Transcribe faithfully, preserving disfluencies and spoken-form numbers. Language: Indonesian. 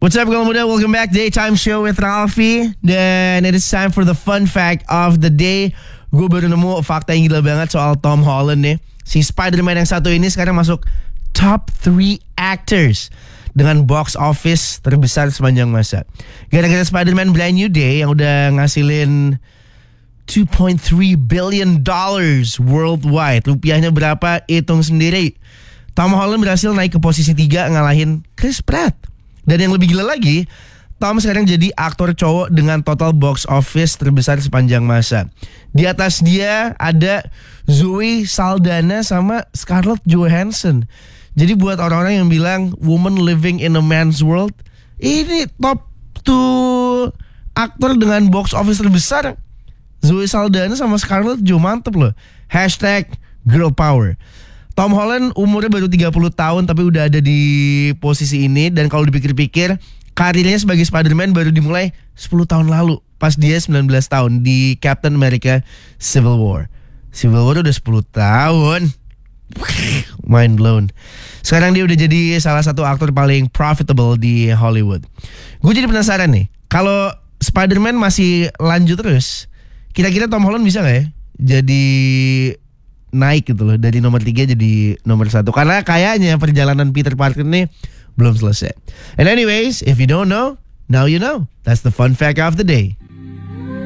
What's up, Kaula Muda? Welcome back. Daytime Show with Ralphie. Dan it is time for the fun fact of the day. Gue baru nemu fakta yang gila banget soal Tom Holland nih. Si Spider-Man yang satu ini sekarang masuk top three actors dengan box office terbesar sepanjang masa. Gara-gara Spider-Man Brand New Day yang udah ngasilin two point three billion dollars worldwide. Rupiahnya berapa? Hitung sendiri. Tom Holland berhasil naik ke posisi tiga ngalahin Chris Pratt. Dan yang lebih gila lagi, Tom sekarang jadi aktor cowok dengan total box office terbesar sepanjang masa. Di atas dia ada Zoe Saldana sama Scarlett Johansson. Jadi buat orang-orang yang bilang woman living in a man's world, ini top two aktor dengan box office terbesar. Zoe Saldana sama Scarlett Jo, mantep loh. Hashtag girl power. Tom Holland umurnya baru tiga puluh tahun tapi udah ada di posisi ini. Dan kalau dipikir-pikir, karirnya sebagai Spider-Man baru dimulai sepuluh tahun lalu, pas dia sembilan belas tahun di Captain America Civil War. Civil War udah sepuluh tahun. Mind blown. Sekarang dia udah jadi salah satu aktor paling profitable di Hollywood. Gue jadi penasaran nih, kalau Spider-Man masih lanjut terus, kira-kira Tom Holland bisa gak ya jadi naik gitu loh, dari nomor tiga jadi nomor satu? Karena kayaknya perjalanan Peter Parker nih belum selesai. And anyways, if you don't know, now you know. That's the fun fact of the day.